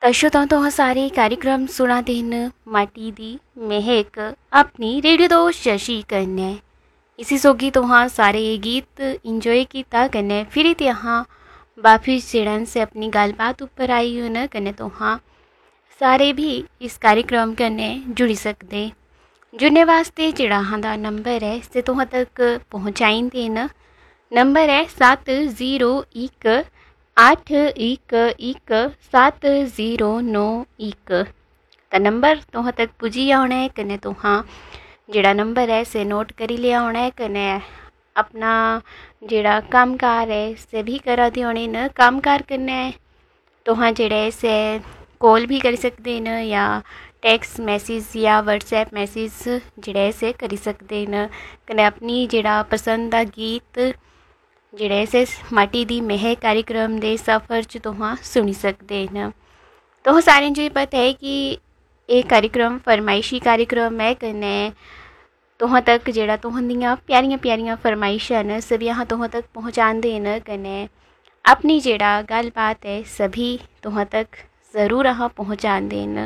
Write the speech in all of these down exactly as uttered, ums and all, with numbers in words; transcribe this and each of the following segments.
तशो तो तुह सारे कार्यक्रम सुना दिन माटी दी महक अपनी रेडियो दोस्त शशि कन्नै इसी सोगी तुह सारे ये गीत इंजॉय किया कन्नै फिर यहाँ वापिस जेड़न से अपनी गलबात उपर आई न कन्नै तुह सारे भी इस कार्यक्रम कन्नै जुड़ी सकते। जुड़ने वास्ते जेड़ा दा नंबर है से तुह तक पहुँचाई देन। नंबर है सत्त जीरो एक अठ एक एक सत्त जीरो नौ एक। तो नंबर तुह तक पुजी आना है कन्नै तुह जेड़ा नंबर है से नोट करी लिया होना है कन्नै अपना जेड़ा काम कार है से भी करा दे होने न। काम कार कन्नै तुह जेड़े से कॉल भी करी सकते न या टैक्स मैसेज या व्हाट्सएप मैसेज जेड़े से करी सकते न। कन्नै अपनी जेड़ा पसंद दा गीत जेड़े से माटी दी महक कार्यक्रम दे सफ़र च तुह सुनी सकते न। तुह सारे जो पता है कि ये कार्यक्रम फरमाइशी कार्यक्रम है कन्नै तुह तक जेड़ा तुहां दियां प्यारियां प्यारियां फरमाइशां न सभी यहाँ तुह तक पहुँचाते न। कन्नै अपनी जेड़ा गलबात है सभी तुह तक ज़रूर अहाँ पहुँचाते न।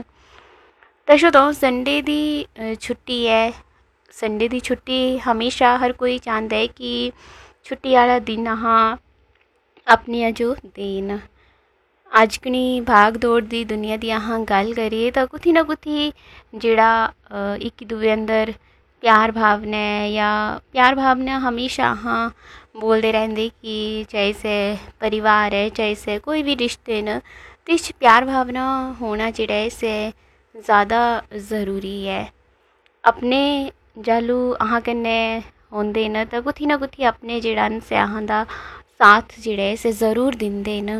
तशो तो संडे दी छुट्टी है। संडे दी छुट्टी हमेशा हर कोई चाहता है कि छुट्टी वाला दिन अहाँ अपनिया जो देन। अजकनी भाग दौड़ दी दुनिया की अहाँ गल करिए तो कुछ ना कुछ जेड़ा एक दूए अंदर प्यार भावना है या प्यार भावना हमेशा अहाँ बोलते रहते कि चाहे से परिवार है चाहे से कोई भी रिश्ते न तो प्यार भावना होना जेड़ा है से ज़्यादा ज़रूरी है। अपने जालू अहाँ कन्नै होंदे न तो कुछ ना कुछ अपने जेड़ा से अहाँ दा साथ जेड़ा से ज़रूर दिंदे न।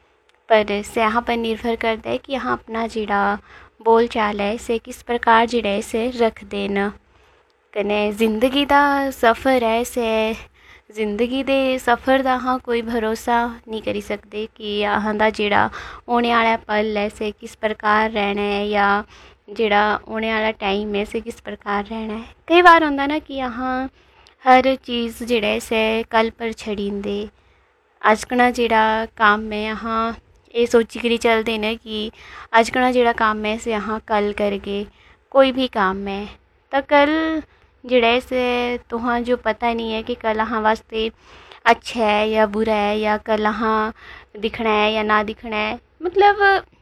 पर से अहाँ पर निर्भर करता है कि अहाँ अपना जेड़ा बोल चाल है से किस प्रकार जेड़ा से रखते न। कन्नै जिंदगी दा सफ़र है से जिंदगी दे सफ़र दा अहाँ कोई भरोसा नहीं करी सकते कि अहाँ दा जेड़ा होने आला पल है से किस प्रकार रहना है या जेड़ा होने वाला टाइम है से किस प्रकार रहना है। कई बार होंदा ना कि अहाँ हर चीज़ जेड़ा से कल पर छड़ींदे। अजकना जेड़ा काम है अहाँ ये सोची करी चलते न कि अजकना जेड़ा काम है से अहाँ कल करगे। कोई भी काम है तो कल जेड़ा से तुहां जो पता नहीं है कि कल अहाँ वास्ते अच्छा है या बुरा है या कल अहाँ दिखना है या ना दिखना है। मतलब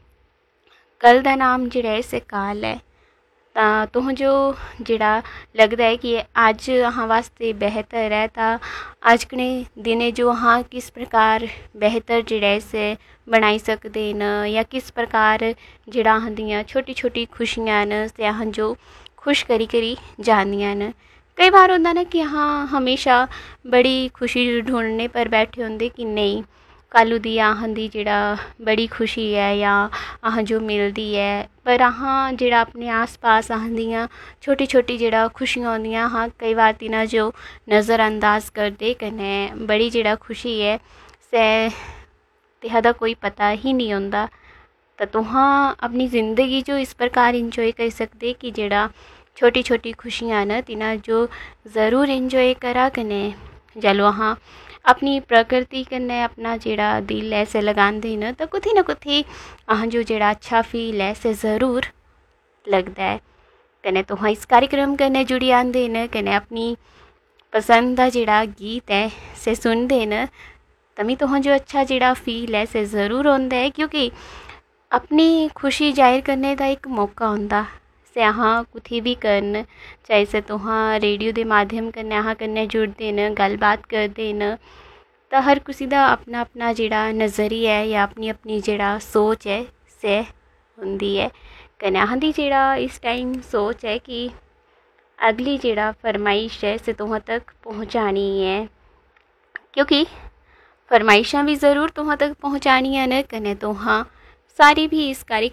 कल दा नाम जेड़ा है से काल है। तो तुह जो जेड़ा लगता है कि अज अहाँ वास्ते बेहतर है तो अजकने दिने जो अहाँ किस प्रकार बेहतर जेड़ा से बनाई सकते न या किस प्रकार जेड़ा अहाँ दियाँ छोटी छोटी खुशियां न से अहाँ जो खुश करी करी जानियां न। कई बार होंदा ना कि हाँ हमेशा बड़ी खुशी ढूंढने पर बैठे होंदे कि नहीं कल दी अहाँ दी जेड़ा बड़ी खुशी है या अहाँ जो मिलती है। पर अहाँ जेड़ा अपने आस पास अहाँ दियाँ छोटी छोटी जेड़ा खुशियां होंदियां अहाँ कई बार तिना जो नज़रअंदाज करते कन्नै बड़ी जेड़ा खुशी है से तिहादा कोई पता ही नहीं होंदा। तो तुहां अपनी ज़िंदगी जो इस प्रकार इंजॉय कर सकते कि जेड़ा छोटी छोटी खुशियां न तिना जो ज़रूर इंजॉय करा कन्नै जलो अहाँ अपनी प्रकृति कन्नै अपना जेड़ा दिल है से लगांदे न तो कुछ ना कुछ अहाँ जो जेड़ा अच्छा फील है से ज़रूर लगता है। कन्नै तुहां इस कार्यक्रम कन्नै जुड़ी आंदे न कन्नै अपनी पसंद दा जेड़ा गीत है से सुनते न तभी तुहां जो अच्छा जेड़ा फील है से ज़रूर होंदा है। क्योंकि अपनी खुशी जाहिर करने का एक मौका होंदा से अहाँ कुछ भी करन चाहे से तुहां रेडियो के माध्यम कन्नै अहाँ कन्नै जुड़ते न गलबात करते न तो हर किसी का अपना अपना जेड़ा नज़रिया है या अपनी अपनी जेड़ा सोच है से होंदी है। कन्नै अहाँ दी जेड़ा इस टाइम सोच है कि अगली जेड़ा फरमाइश है से तुहां तक पहुँचानी है। क्योंकि फरमाइशां भी ज़रूर तुहां तक पहुँचानियां न कन्नै तुहां सारी भी इस कार्यक्रम